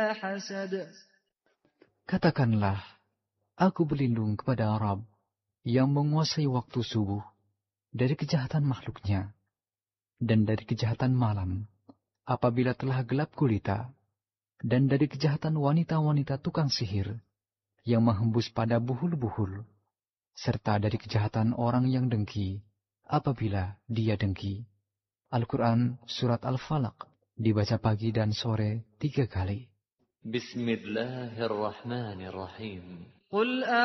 حسد. Katakanlah, aku berlindung kepada Rabb yang menguasai waktu subuh dari kejahatan makhluknya dan dari kejahatan malam apabila telah gelap gulita, dan dari kejahatan wanita-wanita tukang sihir yang menghembus pada buhul-buhul, serta dari kejahatan orang yang dengki apabila dia dengki. Al-Quran Surat Al-Falaq dibaca pagi dan sore 3 kali. Bismillahirrahmanirrahim. Qul